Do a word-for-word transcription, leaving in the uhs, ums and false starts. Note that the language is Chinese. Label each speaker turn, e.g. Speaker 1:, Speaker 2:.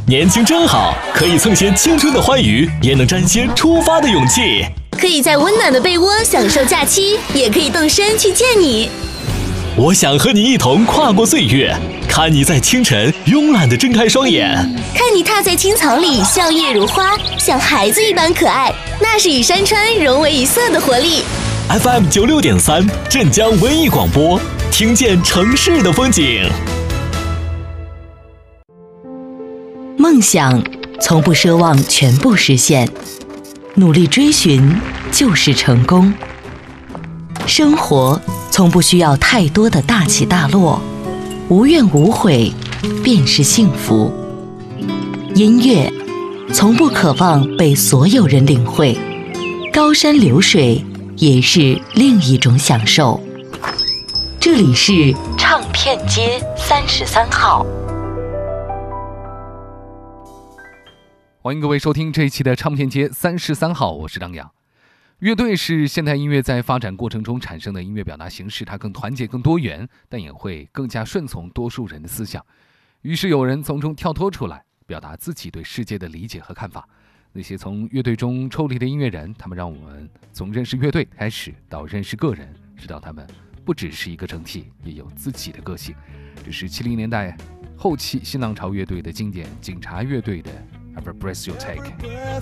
Speaker 1: 年轻真好，可以蹭些青春的欢愉，也能沾些出发的勇气。
Speaker 2: 可以在温暖的被窝享受假期，也可以动身去见你。
Speaker 1: 我想和你一同跨过岁月，看你在清晨慵懒地睁开双眼，
Speaker 2: 看你踏在青草里笑靥如花，像孩子一般可爱，那是与山川融为一色的活力。
Speaker 1: F M 九六点三，镇江文艺广播，听见城市的风景。
Speaker 3: 梦想从不奢望全部实现，努力追寻就是成功。生活从不需要太多的大起大落，无怨无悔便是幸福。音乐从不渴望被所有人领会，高山流水也是另一种享受。这里是唱片街三十三号。
Speaker 4: 欢迎各位收听这一期的唱片街三十三号，我是张扬。乐队是现代音乐在发展过程中产生的音乐表达形式，它更团结更多元，但也会更加顺从多数人的思想。于是有人从中跳脱出来，表达自己对世界的理解和看法。那些从乐队中抽离的音乐人，他们让我们从认识乐队开始到认识个人，直到他们不只是一个整体，也有自己的个性。这是七零年代后期新浪潮乐队的经典，警察乐队的 Every Breath You Take。